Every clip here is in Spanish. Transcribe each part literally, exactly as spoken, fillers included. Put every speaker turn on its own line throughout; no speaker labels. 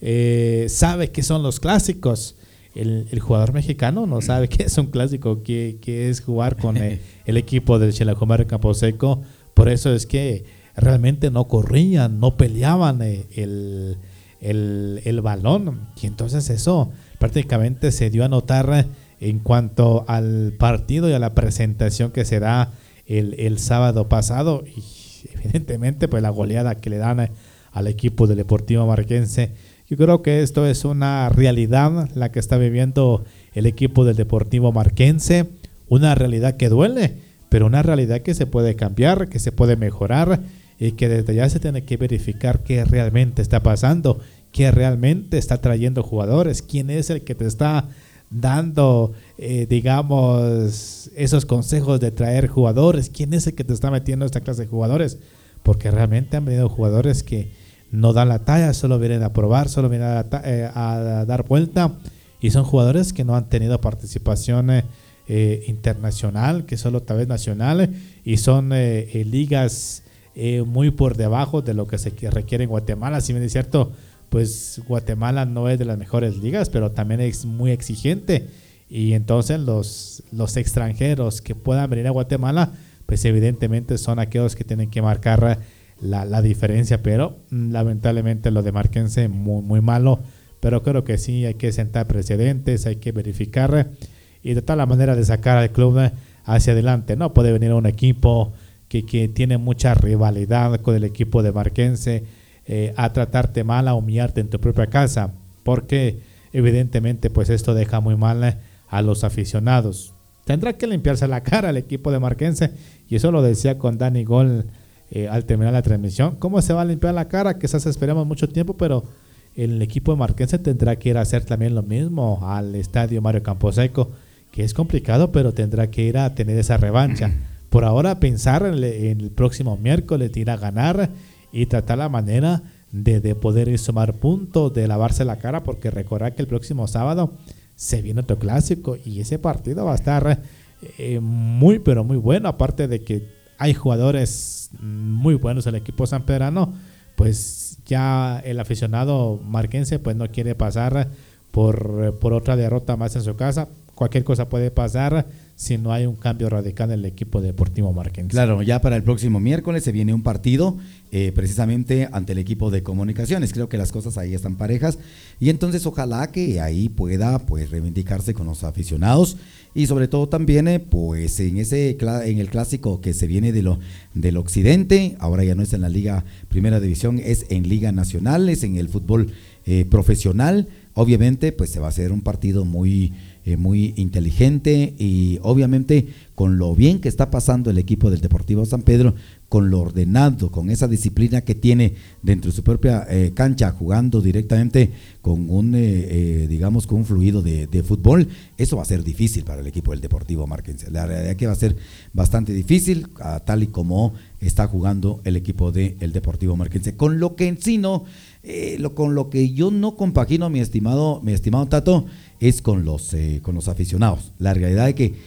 eh, sabe qué son los clásicos. El, el jugador mexicano no sabe qué es un clásico, qué, qué es jugar con el, el equipo del Xelajumario Camposeco. Por eso es que realmente no corrían, no peleaban el, el, el balón. Y entonces eso prácticamente se dio a notar en cuanto al partido y a la presentación que se da el, el sábado pasado. Y evidentemente pues la goleada que le dan al equipo del Deportivo Marquense. Yo creo que esto es una realidad la que está viviendo el equipo del Deportivo Marquense, una realidad que duele, pero una realidad que se puede cambiar, que se puede mejorar y que desde ya se tiene que verificar qué realmente está pasando, qué realmente está trayendo jugadores, quién es el que te está dando, eh, digamos, esos consejos de traer jugadores, quién es el que te está metiendo esta clase de jugadores, porque realmente han venido jugadores que no dan la talla, solo vienen a probar, solo vienen a, eh, a dar vuelta, y son jugadores que no han tenido participación eh, eh, internacional, que solo tal vez nacional, y son eh, eh, ligas eh, muy por debajo de lo que se requiere en Guatemala. Si bien es cierto, pues Guatemala no es de las mejores ligas, pero también es muy exigente, y entonces los, los extranjeros que puedan venir a Guatemala, pues evidentemente son aquellos que tienen que marcar La, la diferencia, pero mm, lamentablemente lo de Marquense muy, muy malo, pero creo que sí hay que sentar precedentes, hay que verificar y tratar la manera de sacar al club hacia adelante. No puede venir un equipo que, que tiene mucha rivalidad con el equipo de Marquense eh, a tratarte mal, a humillarte en tu propia casa, porque evidentemente pues esto deja muy mal a los aficionados. Tendrá que limpiarse la cara el equipo de Marquense, y eso lo decía con Dani Gol Eh, al terminar la transmisión. ¿Cómo se va a limpiar la cara? Quizás esperemos mucho tiempo, pero el equipo de Marquense tendrá que ir a hacer también lo mismo al estadio Mario Camposeco, que es complicado, pero tendrá que ir a tener esa revancha. Por ahora pensar en el, en el próximo miércoles, ir a ganar y tratar la manera de, de poder ir sumar puntos, de lavarse la cara, porque recordar que el próximo sábado se viene otro clásico y ese partido va a estar eh, muy pero muy bueno, aparte de que hay jugadores muy buenos en el equipo sanpedrano, pues ya el aficionado marquense pues no quiere pasar por, por otra derrota más en su casa. Cualquier cosa puede pasar si no hay un cambio radical en el equipo deportivo marquense.
Claro, ya para el próximo miércoles se viene un partido eh, precisamente ante el equipo de Comunicaciones. Creo que las cosas ahí están parejas y entonces ojalá que ahí pueda pues reivindicarse con los aficionados y sobre todo también eh, pues en ese en el clásico que se viene de lo del occidente. Ahora ya no es en la Liga Primera División, es en Liga Nacional, es en el fútbol eh, profesional. Obviamente pues se va a hacer un partido muy Eh, muy inteligente y obviamente con lo bien que está pasando el equipo del Deportivo San Pedro, con lo ordenado, con esa disciplina que tiene dentro de su propia eh, cancha, jugando directamente con un, eh, eh, digamos, con un fluido de, de fútbol, eso va a ser difícil para el equipo del Deportivo Marquense. La realidad es que va a ser bastante difícil, a, tal y como está jugando el equipo del Deportivo Marquense. Con lo que en sí no, eh, lo, con lo que yo no compagino, mi estimado, mi estimado Tato, es con los, eh, con los aficionados. La realidad es que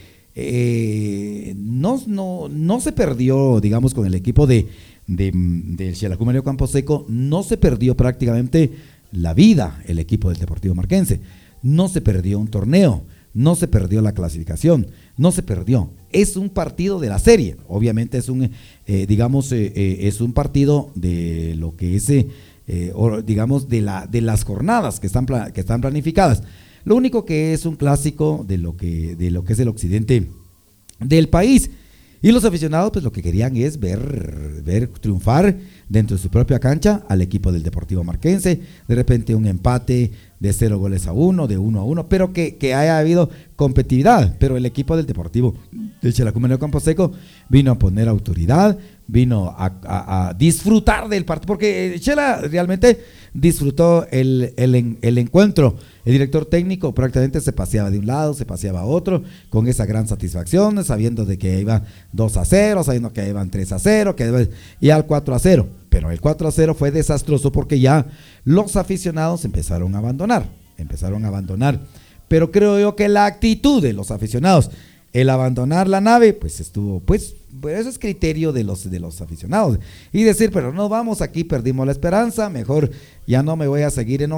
eh, no, no, no se perdió, digamos, con el equipo de, de, del Xelajumario Camposeco, no se perdió prácticamente la vida el equipo del Deportivo Marquense, no se perdió un torneo, no se perdió la clasificación, no se perdió, es un partido de la serie, obviamente es un, eh, digamos, eh, eh, es un partido de lo que es, eh, eh, o, digamos, de, la, de las jornadas que están, que están planificadas. Lo único que es un clásico de lo que, de lo que es el occidente del país. Y los aficionados pues lo que querían es ver, ver triunfar dentro de su propia cancha al equipo del Deportivo Marquense. De repente un empate de cero goles a uno, de uno a uno, pero que, que haya habido competitividad. Pero el equipo del Deportivo del Xelajumario Camposeco vino a poner autoridad, vino a, a, a disfrutar del partido, porque Chela realmente disfrutó el, el, el encuentro. El director técnico prácticamente se paseaba de un lado, se paseaba a otro, con esa gran satisfacción, sabiendo de que iban dos a cero, sabiendo que iban tres a cero, que iban y al cuatro a cero. Pero el cuatro a cero fue desastroso porque ya los aficionados empezaron a abandonar, empezaron a abandonar. Pero creo yo que la actitud de los aficionados, el abandonar la nave, pues estuvo, pues, pues eso es criterio de los, de los aficionados. Y decir, pero no vamos, aquí perdimos la esperanza, mejor ya no me voy a seguir en